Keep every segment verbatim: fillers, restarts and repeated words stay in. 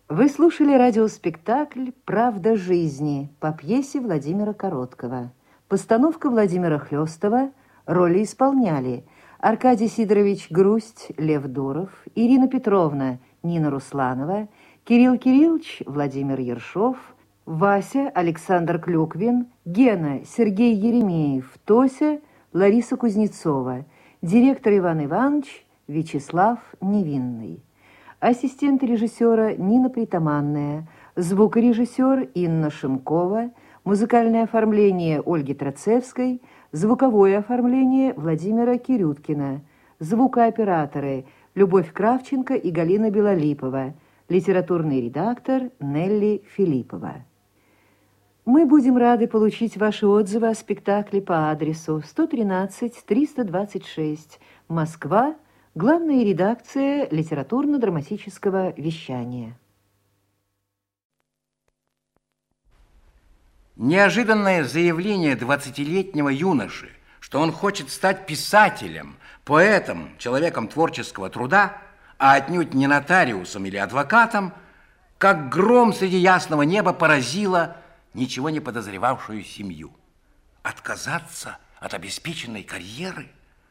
Вы слушали радиоспектакль «Правда жизни» по пьесе Владимира Короткого. Постановка Владимира Хлёстова. Роли исполняли Аркадий Сидорович Грусть, Лев Дуров, Ирина Петровна, Нина Русланова, Кирилл Кириллович, Владимир Ершов, Вася, Александр Клюквин, Гена, Сергей Еремеев, Тося, Лариса Кузнецова, директор Иван Иванович, Вячеслав Невинный. Ассистент режиссера Нина Притаманная, звукорежиссер Инна Шимкова, музыкальное оформление Ольги Троцевской, звуковое оформление Владимира Кирюткина, звукооператоры Любовь Кравченко и Галина Белолипова, литературный редактор Нелли Филиппова. Мы будем рады получить ваши отзывы о спектакле по адресу сто тринадцать триста двадцать шесть, Москва, главная редакция литературно-драматического вещания. Неожиданное заявление двадцатилетнего юноши, что он хочет стать писателем, поэтом, человеком творческого труда, а отнюдь не нотариусом или адвокатом, как гром среди ясного неба поразило ничего не подозревавшую семью. Отказаться от обеспеченной карьеры?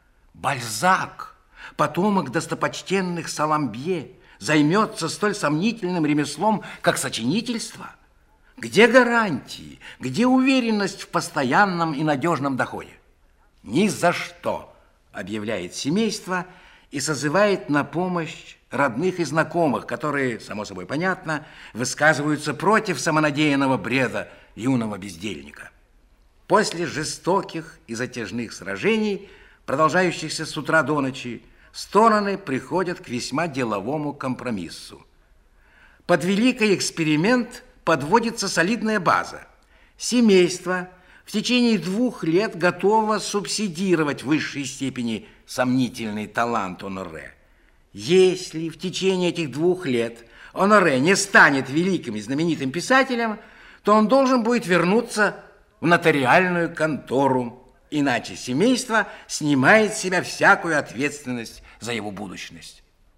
Бальзак, потомок достопочтенных Саламбье, займется столь сомнительным ремеслом, как сочинительство? Где гарантии, где уверенность в постоянном и надежном доходе? Ни за что, объявляет семейство и созывает на помощь родных и знакомых, которые, само собой понятно, высказываются против самонадеянного бреда юного бездельника. После жестоких и затяжных сражений, продолжающихся с утра до ночи, стороны приходят к весьма деловому компромиссу. Под великий эксперимент подводится солидная база. Семейство в течение двух лет готово субсидировать в высшей степени сомнительный талант Оноре. Если в течение этих двух лет Оноре не станет великим и знаменитым писателем, то он должен будет вернуться в нотариальную контору. Иначе семейство снимает с себя всякую ответственность за его будущность.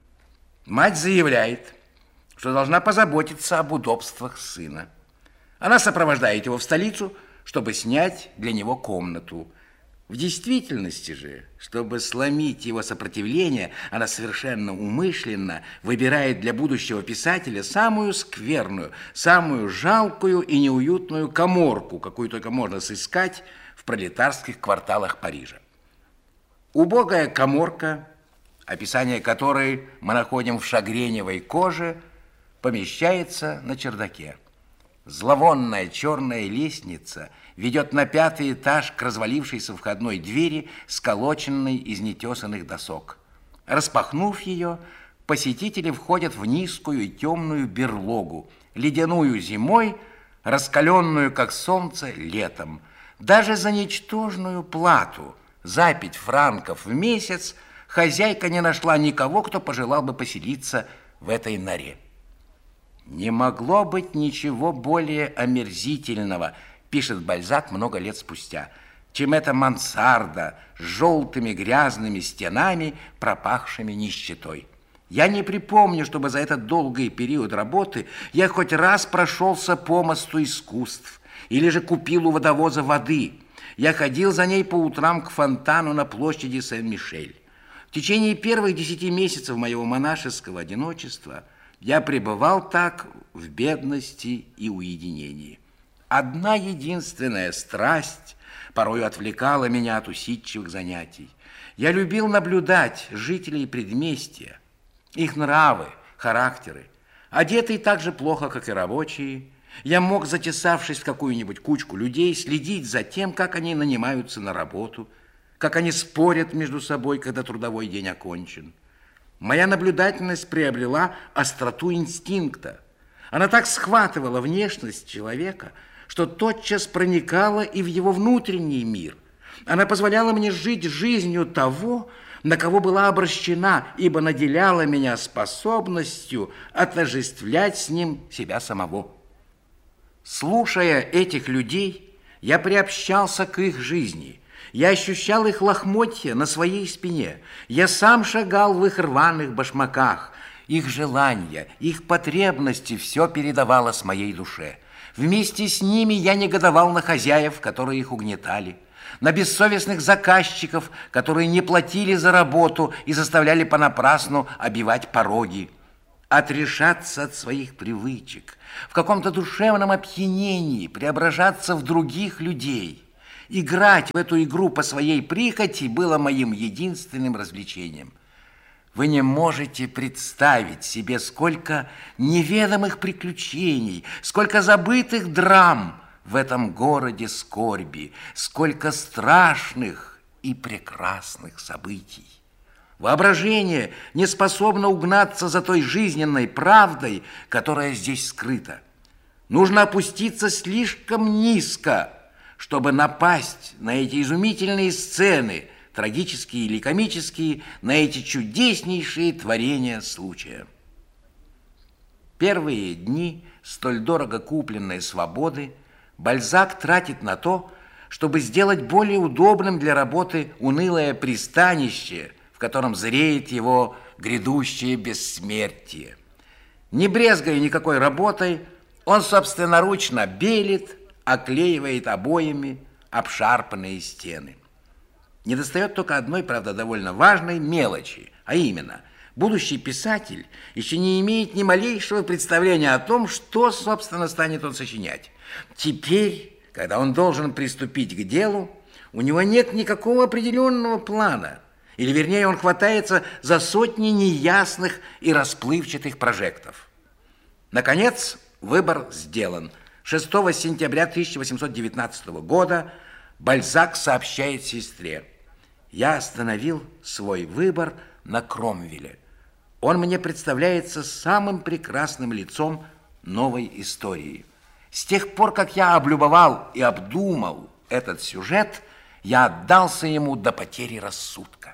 Мать заявляет, что должна позаботиться об удобствах сына. Она сопровождает его в столицу, чтобы снять для него комнату. В действительности же, чтобы сломить его сопротивление, она совершенно умышленно выбирает для будущего писателя самую скверную, самую жалкую и неуютную каморку, какую только можно сыскать в пролетарских кварталах Парижа. Убогая каморка, описание которой мы находим в шагреневой коже, помещается на чердаке. Зловонная черная лестница ведет на пятый этаж к развалившейся входной двери, сколоченной из нетесанных досок. Распахнув ее, посетители входят в низкую и темную берлогу, ледяную зимой, раскаленную, как солнце, летом. Даже за ничтожную плату, за пять франков в месяц, хозяйка не нашла никого, кто пожелал бы поселиться в этой норе. «Не могло быть ничего более омерзительного», пишет Бальзак много лет спустя, чем эта мансарда с желтыми грязными стенами, пропахшими нищетой. Я не припомню, чтобы за этот долгий период работы я хоть раз прошелся по мосту искусств или же купил у водовоза воды. Я ходил за ней по утрам к фонтану на площади Сен-Мишель. В течение первых десяти месяцев моего монашеского одиночества я пребывал так в бедности и уединении. Одна единственная страсть порою отвлекала меня от усидчивых занятий. Я любил наблюдать жителей предместья, их нравы, характеры. Одетые так же плохо, как и рабочие, я мог, затесавшись в какую-нибудь кучку людей, следить за тем, как они нанимаются на работу, как они спорят между собой, когда трудовой день окончен. Моя наблюдательность приобрела остроту инстинкта. Она так схватывала внешность человека, что тотчас проникала и в его внутренний мир. Она позволяла мне жить жизнью того, на кого была обращена, ибо наделяла меня способностью отождествлять с ним себя самого. Слушая этих людей, я приобщался к их жизни. Я ощущал их лохмотья на своей спине. Я сам шагал в их рваных башмаках. их желания, их потребности все передавалось моей душе. Вместе с ними я негодовал на хозяев, которые их угнетали, на бессовестных заказчиков, которые не платили за работу и заставляли понапрасну обивать пороги. Отрешаться от своих привычек, в каком-то душевном опьянении преображаться в других людей, играть в эту игру по своей прихоти было моим единственным развлечением. Вы не можете представить себе, сколько неведомых приключений, сколько забытых драм в этом городе скорби, сколько страшных и прекрасных событий. Воображение не способно угнаться за той жизненной правдой, которая здесь скрыта. Нужно опуститься слишком низко, чтобы напасть на эти изумительные сцены, трагические или комические, на эти чудеснейшие творения случая. Первые дни столь дорого купленной свободы Бальзак тратит на то, чтобы сделать более удобным для работы унылое пристанище, в котором зреет его грядущее бессмертие. Не брезгая никакой работой, он собственноручно белит, оклеивает обоями обшарпанные стены. Недостает только одной, правда, довольно важной мелочи, а именно, будущий писатель еще не имеет ни малейшего представления о том, что, собственно, станет он сочинять. Теперь, когда он должен приступить к делу, у него нет никакого определенного плана, или, вернее, он хватается за сотни неясных и расплывчатых прожектов. Наконец, выбор сделан. шестого сентября тысяча восемьсот девятнадцатого года Бальзак сообщает сестре: «Я остановил свой выбор на Кромвеле. Он мне представляется самым прекрасным лицом новой истории. С тех пор, как я облюбовал и обдумал этот сюжет, я отдался ему до потери рассудка».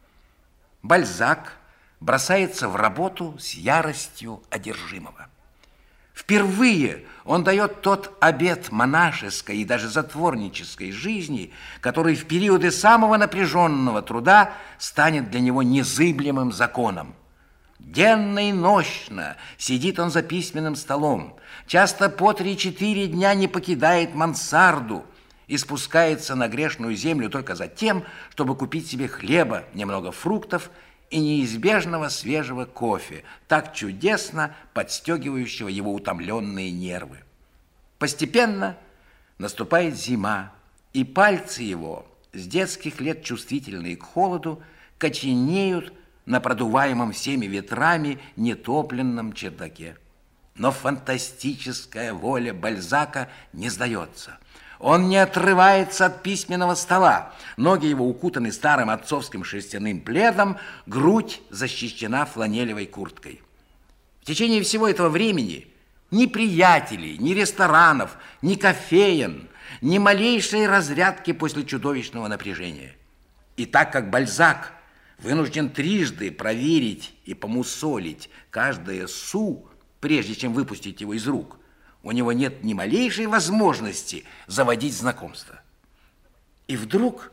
Бальзак бросается в работу с яростью одержимого. Впервые он дает тот обет монашеской и даже затворнической жизни, который в периоды самого напряженного труда станет для него незыблемым законом. Денно и нощно сидит он за письменным столом, часто по три-четыре дня не покидает мансарду и спускается на грешную землю только за тем, чтобы купить себе хлеба, немного фруктов и неизбежного свежего кофе, так чудесно подстегивающего его утомленные нервы. Постепенно наступает зима, и пальцы его, с детских лет чувствительные к холоду, коченеют на продуваемом всеми ветрами нетопленном чердаке. Но фантастическая воля Бальзака не сдается. Он не отрывается от письменного стола. Ноги его укутаны старым отцовским шерстяным пледом, грудь защищена фланелевой курткой. В течение всего этого времени ни приятелей, ни ресторанов, ни кофеен, ни малейшей разрядки после чудовищного напряжения. И так как Бальзак вынужден трижды проверить и помусолить каждое су, прежде чем выпустить его из рук, у него нет ни малейшей возможности заводить знакомства. И вдруг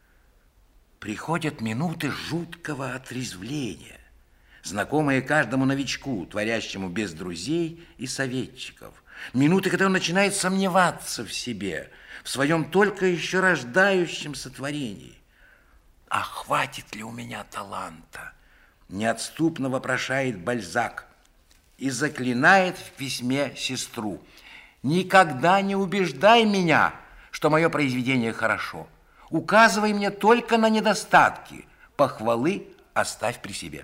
приходят минуты жуткого отрезвления, знакомые каждому новичку, творящему без друзей и советчиков. Минуты, когда он начинает сомневаться в себе, в своем только еще рождающемся творении. «А хватит ли у меня таланта?» неотступно вопрошает Бальзак и заклинает в письме сестру: «Никогда не убеждай меня, что мое произведение хорошо. Указывай мне только на недостатки, похвалы оставь при себе».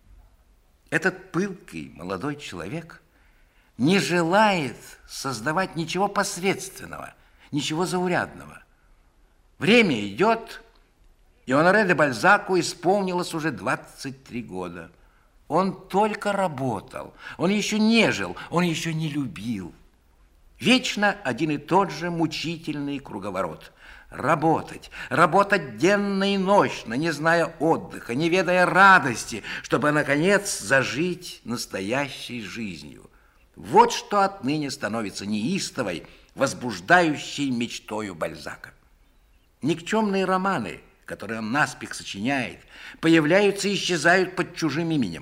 Этот пылкий молодой человек не желает создавать ничего посредственного, ничего заурядного. Время идет, и Оноре де Бальзаку исполнилось уже двадцать три года. Он только работал, он еще не жил, он еще не любил. Вечно один и тот же мучительный круговорот. Работать, работать денно и нощно, не зная отдыха, не ведая радости, чтобы, наконец, зажить настоящей жизнью. Вот что отныне становится неистовой, возбуждающей мечтою Бальзака. Никчемные романы, которые он наспех сочиняет, появляются и исчезают под чужим именем.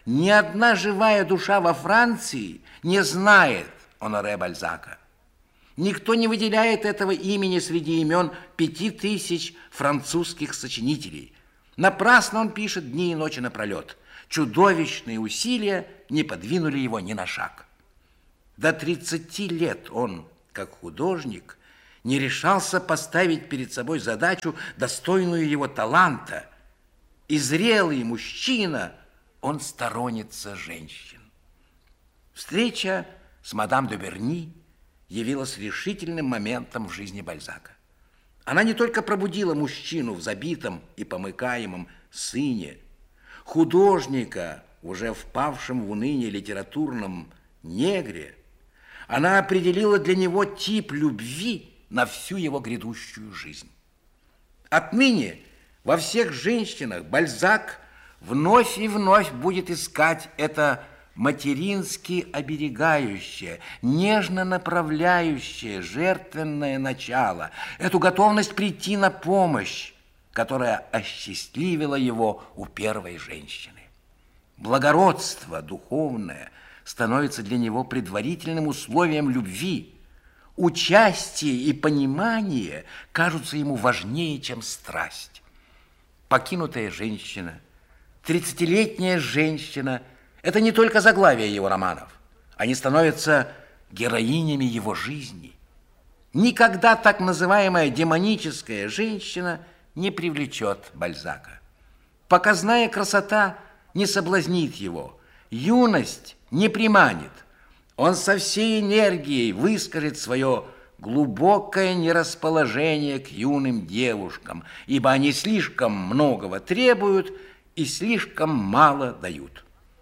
ни одна живая душа во Франции не знает Оноре Бальзака. Никто не выделяет этого имени среди имен пяти тысяч французских сочинителей. Напрасно он пишет дни и ночи напролет. Чудовищные усилия не подвинули его ни на шаг. До тридцати лет он, как художник, не решался поставить перед собой задачу, достойную его таланта. И зрелый мужчина, он сторонница женщин. Встреча с мадам де Берни явилась решительным моментом в жизни Бальзака. Она не только пробудила мужчину в забитом и помыкаемом сыне, художника, уже впавшем в уныние литературном негре, она определила для него тип любви на всю его грядущую жизнь. Отныне во всех женщинах Бальзак вновь и вновь будет искать это матерински оберегающее, нежно направляющее, жертвенное начало, эту готовность прийти на помощь, которая осчастливила его у первой женщины. Благородство духовное становится для него предварительным условием любви. Участие и понимание кажутся ему важнее, чем страсть. Покинутая женщина, тридцатилетняя женщина – это не только заглавие его романов. Они становятся героинями его жизни. Никогда так называемая демоническая женщина не привлечет Бальзака. Показная красота не соблазнит его, юность не приманит. Он со всей энергией выскажет свое глубокое нерасположение к юным девушкам, ибо они слишком многого требуют и слишком мало дают.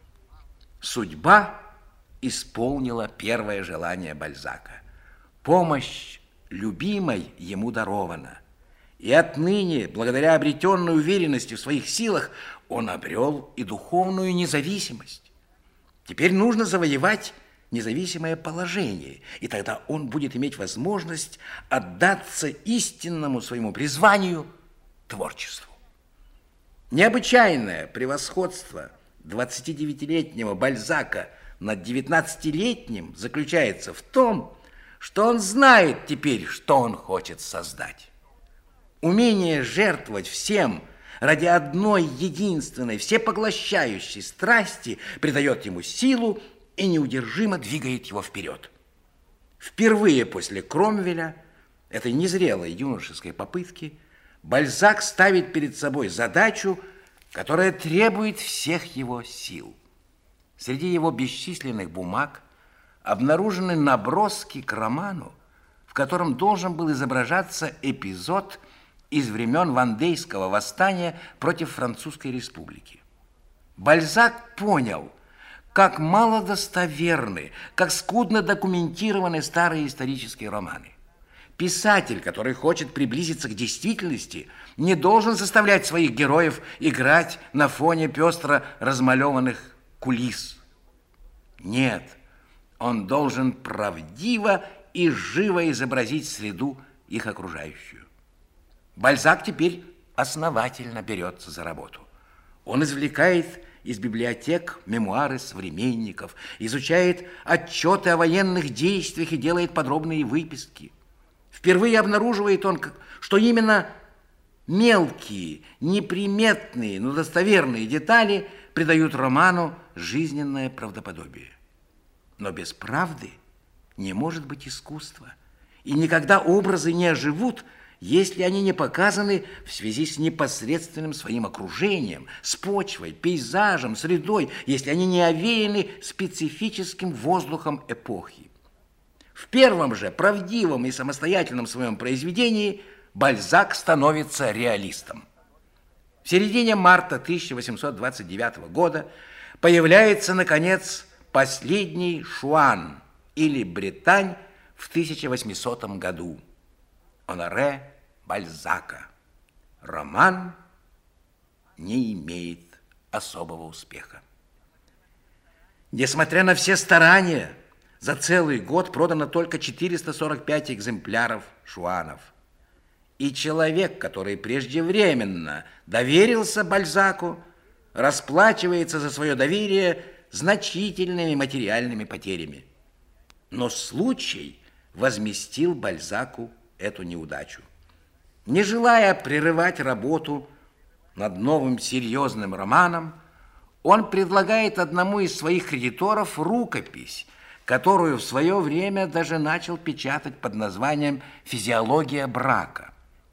Судьба исполнила первое желание Бальзака. Помощь любимой ему дарована. И отныне, благодаря обретенной уверенности в своих силах, он обрел и духовную независимость. Теперь нужно завоевать независимое положение, и тогда он будет иметь возможность отдаться истинному своему призванию – творчеству. Необычайное превосходство двадцатидевятилетнего Бальзака над девятнадцатилетним заключается в том, что он знает теперь, что он хочет создать. Умение жертвовать всем ради одной единственной, всепоглощающей страсти придает ему силу и неудержимо двигает его вперед. Впервые после Кромвеля, этой незрелой юношеской попытки, Бальзак ставит перед собой задачу, которая требует всех его сил. Среди его бесчисленных бумаг обнаружены наброски к роману, в котором должен был изображаться эпизод из времен Вандейского восстания против Французской республики. Бальзак понял, как мало достоверны, как скудно документированы старые исторические романы. Писатель, который хочет приблизиться к действительности, не должен заставлять своих героев играть на фоне пестро размалеванных кулис. Нет, он должен правдиво и живо изобразить среду их окружающую. Бальзак теперь основательно берется за работу. Он извлекает из библиотек мемуары современников, изучает отчеты о военных действиях и делает подробные выписки. Впервые обнаруживает он, что именно мелкие, неприметные, но достоверные детали придают роману жизненное правдоподобие. Но без правды не может быть искусства, и никогда образы не оживут, если они не показаны в связи с непосредственным своим окружением, с почвой, пейзажем, средой, если они не овеяны специфическим воздухом эпохи. В первом же правдивом и самостоятельном своем произведении Бальзак становится реалистом. В середине марта тысяча восемьсот двадцать девятого года появляется, наконец, последний Шуан, или Британь, в тысяча восьмисотом году. Оноре Бальзака. Роман не имеет особого успеха. Несмотря на все старания, за целый год продано только четыреста сорок пять экземпляров Шуанов. И человек, который преждевременно доверился Бальзаку, расплачивается за свое доверие значительными материальными потерями. Но случай возместил Бальзаку эту неудачу. Не желая прерывать работу над новым серьезным романом, он предлагает одному из своих кредиторов рукопись, которую в свое время даже начал печатать под названием «Физиология брака».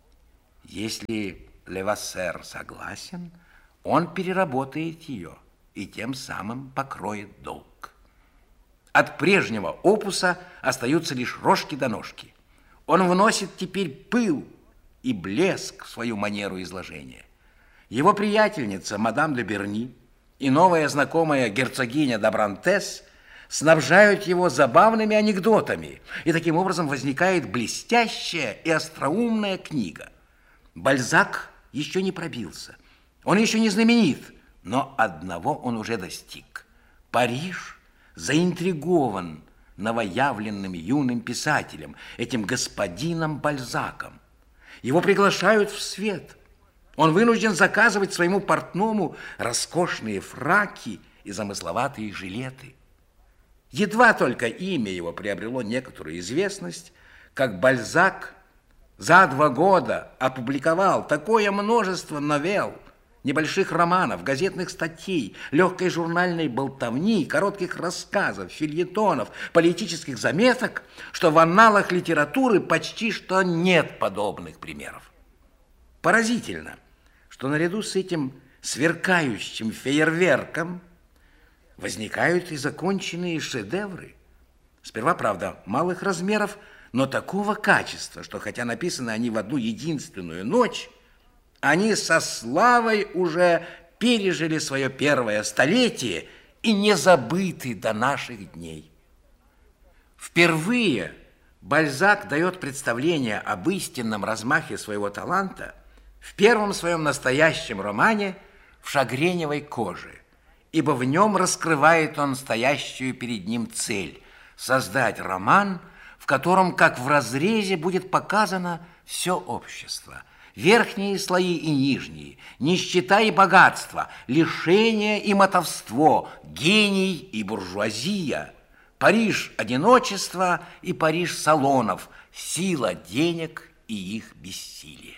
Если Левассер согласен, он переработает ее и тем самым покроет долг. От прежнего опуса остаются лишь рожки до ножки. Он вносит теперь пыл и блеск в свою манеру изложения. Его приятельница, мадам де Берни, и новая знакомая герцогиня Добрантес снабжают его забавными анекдотами, и таким образом возникает блестящая и остроумная книга. Бальзак еще не пробился, он еще не знаменит, но одного он уже достиг. Париж заинтригован новоявленным юным писателем, этим господином Бальзаком. Его приглашают в свет. Он вынужден заказывать своему портному роскошные фраки и замысловатые жилеты. Едва только имя его приобрело некоторую известность, как Бальзак за два года опубликовал такое множество новелл, небольших романов, газетных статей, легкой журнальной болтовни, коротких рассказов, фельетонов, политических заметок, что в анналах литературы почти что нет подобных примеров. Поразительно, что наряду с этим сверкающим фейерверком возникают и законченные шедевры. Сперва, правда, малых размеров, но такого качества, что хотя написаны они в одну единственную ночь, они со славой уже пережили свое первое столетие и не забыты до наших дней. Впервые Бальзак дает представление об истинном размахе своего таланта в первом своем настоящем романе «В шагреневой коже», ибо в нем раскрывает он стоящую перед ним цель – создать роман, в котором, как в разрезе, будет показано все общество – верхние слои и нижние, нищета и богатство, лишение и мотовство, гений и буржуазия, Париж одиночества и Париж салонов, сила денег и их бессилие.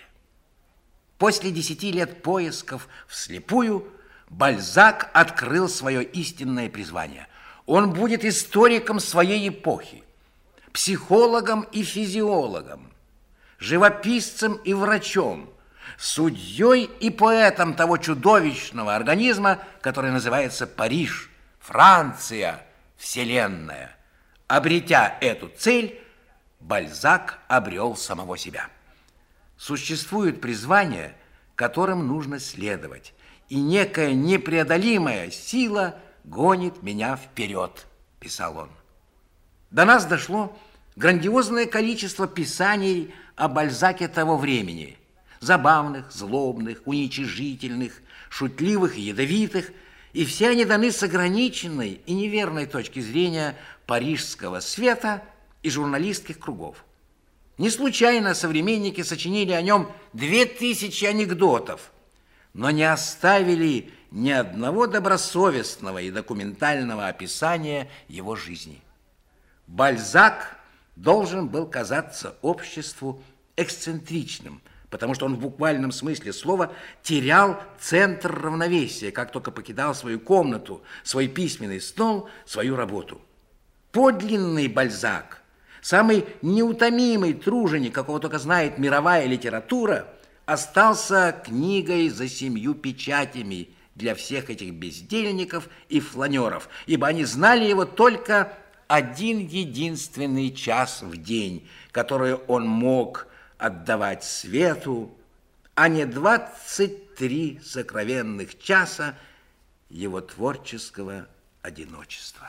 После десяти лет поисков вслепую Бальзак открыл свое истинное призвание. Он будет историком своей эпохи, психологом и физиологом, живописцем и врачом, судьей и поэтом того чудовищного организма, который называется Париж, Франция, Вселенная. Обретя эту цель, Бальзак обрел самого себя. Существуют призвания, которым нужно следовать, и некая непреодолимая сила гонит меня вперед, писал он. До нас дошло грандиозное количество писаний о Бальзаке того времени, забавных, злобных, уничижительных, шутливых и ядовитых, и все они даны с ограниченной и неверной точки зрения парижского света и журналистских кругов. Не случайно современники сочинили о нем две тысячи анекдотов, но не оставили ни одного добросовестного и документального описания его жизни. Бальзак должен был казаться обществу эксцентричным, потому что он в буквальном смысле слова терял центр равновесия, как только покидал свою комнату, свой письменный стол, свою работу. Подлинный Бальзак, самый неутомимый труженик, какого только знает мировая литература, остался книгой за семью печатями для всех этих бездельников и фланеров, ибо они знали его только один единственный час в день, который он мог отдавать свету, а не двадцать три сокровенных часа его творческого одиночества.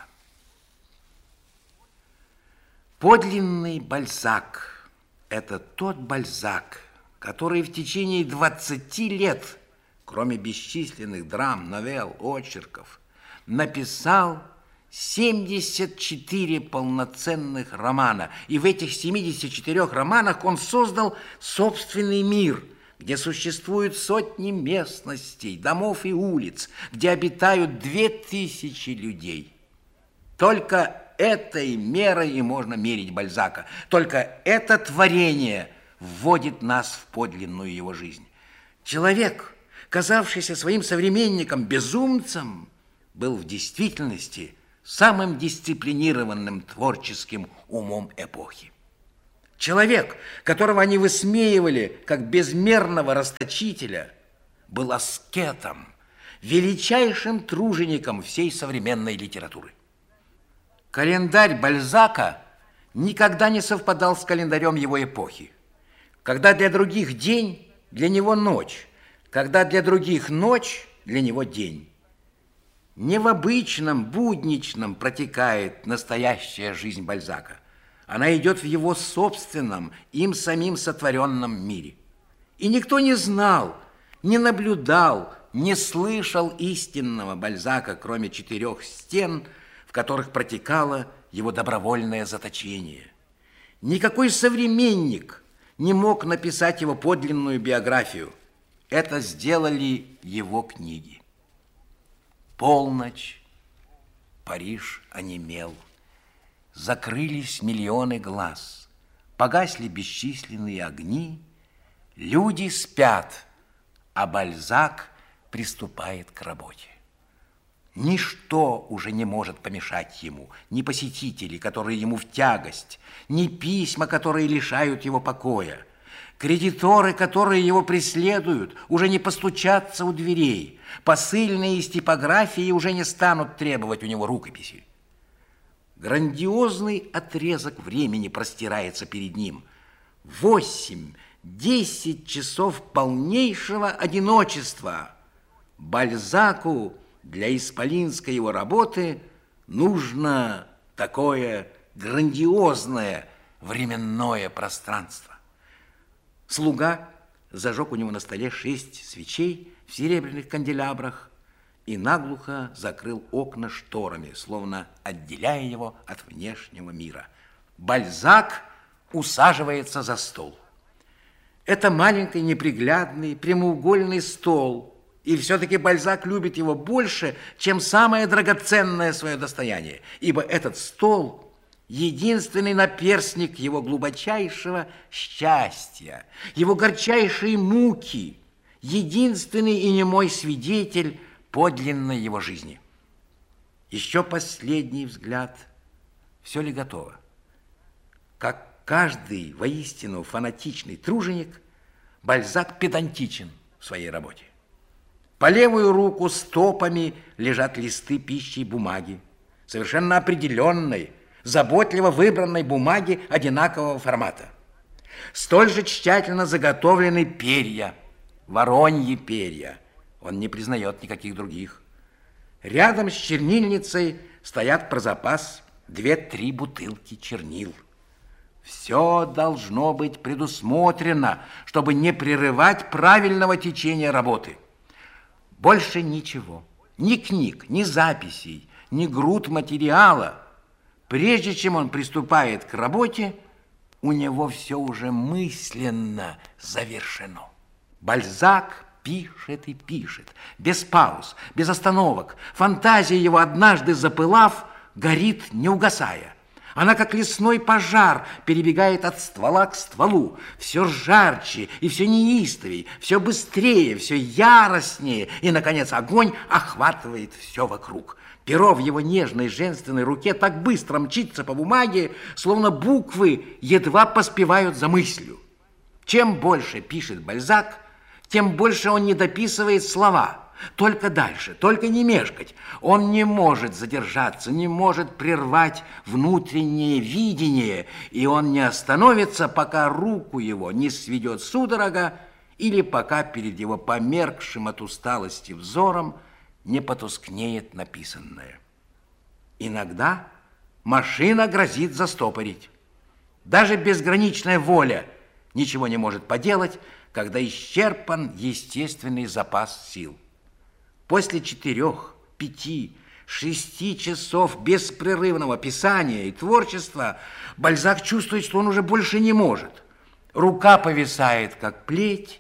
Подлинный Бальзак – это тот Бальзак, который в течение двадцати лет, кроме бесчисленных драм, новелл, очерков, написал семьдесят четыре полноценных романа. И в этих семидесяти четырёх романах он создал собственный мир, где существуют сотни местностей, домов и улиц, где обитают две тысячи людей. Только этой мерой и можно мерить Бальзака. Только это творение вводит нас в подлинную его жизнь. Человек, казавшийся своим современником безумцем, был в действительности самым дисциплинированным творческим умом эпохи. Человек, которого они высмеивали как безмерного расточителя, был аскетом, величайшим тружеником всей современной литературы. Календарь Бальзака никогда не совпадал с календарем его эпохи. Когда для других день, для него ночь, когда для других ночь, для него день. Не в обычном, будничном протекает настоящая жизнь Бальзака. Она идет в его собственном, им самим сотворенном мире. И никто не знал, не наблюдал, не слышал истинного Бальзака, кроме четырех стен, в которых протекало его добровольное заточение. Никакой современник не мог написать его подлинную биографию. Это сделали его книги. Полночь, Париж онемел. Закрылись миллионы глаз, погасли бесчисленные огни, люди спят, а Бальзак приступает к работе. Ничто уже не может помешать ему, ни посетители, которые ему в тягость, ни письма, которые лишают его покоя. Кредиторы, которые его преследуют, уже не постучатся у дверей. Посыльные из типографии уже не станут требовать у него рукописи. Грандиозный отрезок времени простирается перед ним. Восемь, десять часов полнейшего одиночества. Бальзаку для исполинской его работы нужно такое грандиозное временное пространство. Слуга зажег у него на столе шесть свечей в серебряных канделябрах и наглухо закрыл окна шторами, словно отделяя его от внешнего мира. Бальзак усаживается за стол. Это маленький, неприглядный, прямоугольный стол, и все-таки Бальзак любит его больше, чем самое драгоценное свое достояние, ибо этот стол – единственный наперстник его глубочайшего счастья, его горчайшей муки, единственный и немой свидетель подлинной его жизни. Еще последний взгляд. Все ли готово? Как каждый воистину фанатичный труженик, Бальзак педантичен в своей работе. По левую руку стопами лежат листы пищи и бумаги, совершенно определенной, заботливо выбранной бумаги одинакового формата. Столь же тщательно заготовлены перья, вороньи перья. Он не признает никаких других. Рядом с чернильницей стоят про запас две-три бутылки чернил. Все должно быть предусмотрено, чтобы не прерывать правильного течения работы. Больше ничего, ни книг, ни записей, ни груд материала. Прежде чем он приступает к работе, у него все уже мысленно завершено. Бальзак пишет и пишет, без пауз, без остановок. Фантазия его, однажды запылав, горит, не угасая. Она, как лесной пожар, перебегает от ствола к стволу, все жарче и все неистовей, все быстрее, все яростнее, и, наконец, огонь охватывает все вокруг. Перо в его нежной женственной руке так быстро мчится по бумаге, словно буквы едва поспевают за мыслью. Чем больше пишет Бальзак, тем больше он не дописывает слова. Только дальше, только не мешкать. Он не может задержаться, не может прервать внутреннее видение, и он не остановится, пока руку его не сведет судорога или пока перед его померкшим от усталости взором не потускнеет написанное. Иногда машина грозит застопорить. Даже безграничная воля ничего не может поделать, когда исчерпан естественный запас сил. После четырех, пяти, шести часов беспрерывного писания и творчества Бальзак чувствует, что он уже больше не может. Рука повисает, как плеть,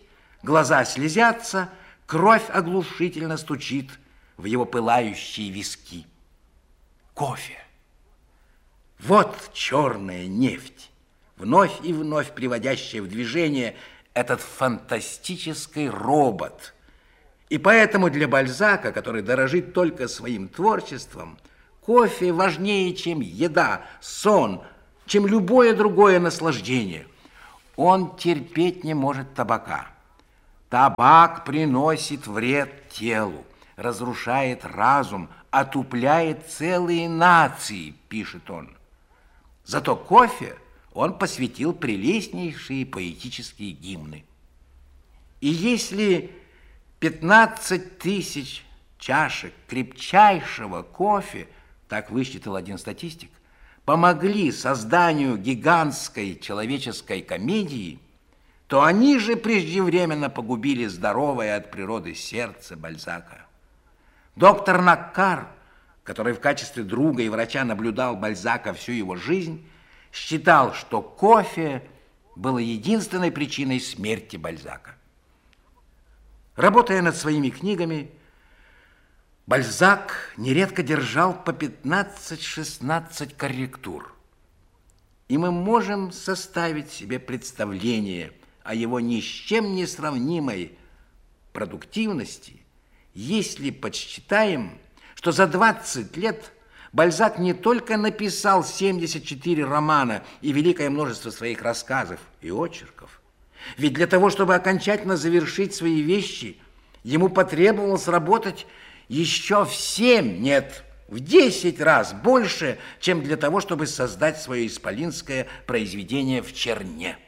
Глаза слезятся, кровь оглушительно стучит в его пылающие виски. Кофе. Вот черная нефть, вновь и вновь приводящая в движение этот фантастический робот. И поэтому для Бальзака, который дорожит только своим творчеством, кофе важнее, чем еда, сон, чем любое другое наслаждение. Он терпеть не может табака. Табак приносит вред телу, разрушает разум, отупляет целые нации, пишет он. Зато кофе он посвятил прелестнейшие поэтические гимны. И если пятнадцать тысяч чашек крепчайшего кофе, так высчитал один статистик, помогли созданию гигантской человеческой комедии, то они же преждевременно погубили здоровое от природы сердце Бальзака. Доктор Наккар, который в качестве друга и врача наблюдал Бальзака всю его жизнь, считал, что кофе было единственной причиной смерти Бальзака. Работая над своими книгами, Бальзак нередко держал по пятнадцать-шестнадцать корректур. И мы можем составить себе представление о его ни с чем не сравнимой продуктивности, если подсчитаем, что за двадцать лет Бальзак не только написал семьдесят четыре романа и великое множество своих рассказов и очерков, ведь для того, чтобы окончательно завершить свои вещи, ему потребовалось работать еще в семь, нет, в десять раз больше, чем для того, чтобы создать свое исполинское произведение в черне.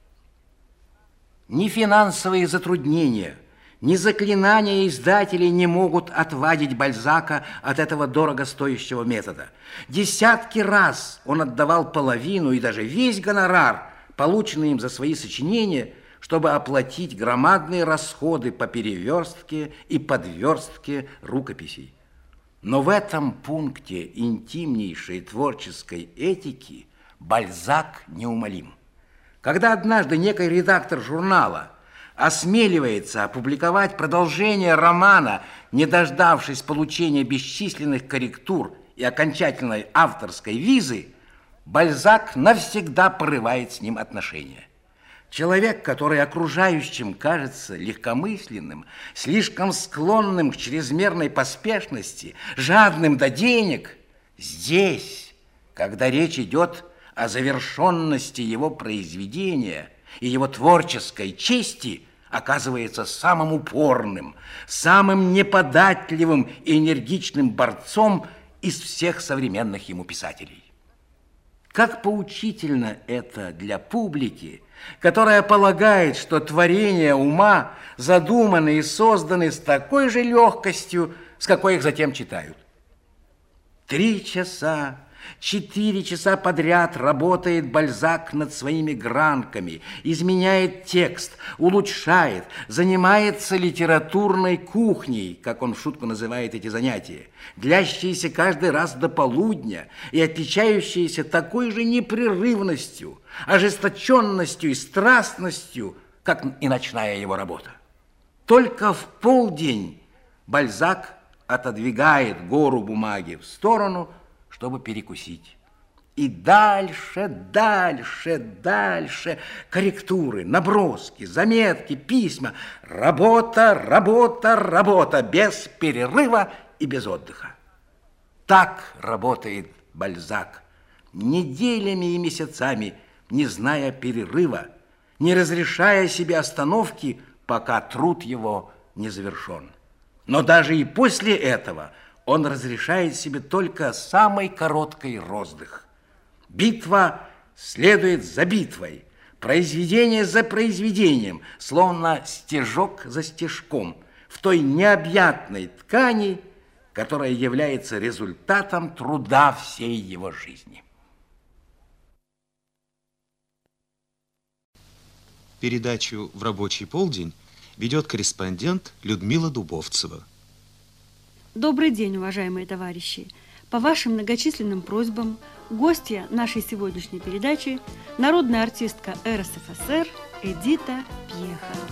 Ни финансовые затруднения, ни заклинания издателей не могут отвадить Бальзака от этого дорогостоящего метода. Десятки раз он отдавал половину и даже весь гонорар, полученный им за свои сочинения, чтобы оплатить громадные расходы по переверстке и подверстке рукописей. Но в этом пункте интимнейшей творческой этики Бальзак неумолим. Когда однажды некий редактор журнала осмеливается опубликовать продолжение романа, не дождавшись получения бесчисленных корректур и окончательной авторской визы, Бальзак навсегда порывает с ним отношения. Человек, который окружающим кажется легкомысленным, слишком склонным к чрезмерной поспешности, жадным до денег, здесь, когда речь идет о завершенности его произведения и его творческой чести, оказывается самым упорным, самым неподатливым и энергичным борцом из всех современных ему писателей. Как поучительно это для публики, которая полагает, что творения ума задуманы и созданы с такой же легкостью, с какой их затем читают. Три часа, четыре часа подряд работает Бальзак над своими гранками, изменяет текст, улучшает, занимается литературной кухней, как он в шутку называет эти занятия, длящиеся каждый раз до полудня и отличающиеся такой же непрерывностью, ожесточенностью и страстностью, как и ночная его работа. Только в полдень Бальзак отодвигает гору бумаги в сторону, чтобы перекусить. И дальше, дальше, дальше корректуры, наброски, заметки, письма. Работа, работа, работа, без перерыва и без отдыха. Так работает Бальзак, неделями и месяцами, не зная перерыва, не разрешая себе остановки, пока труд его не завершен. Но даже и после этого он разрешает себе только самый короткий роздых. Битва следует за битвой, произведение за произведением, словно стежок за стежком, в той необъятной ткани, которая является результатом труда всей его жизни. Передачу «В рабочий полдень» ведет корреспондент Людмила Дубовцева. Добрый день, уважаемые товарищи! По вашим многочисленным просьбам гостья нашей сегодняшней передачи – народная артистка эр эс эф эс эр Эдита Пьеха.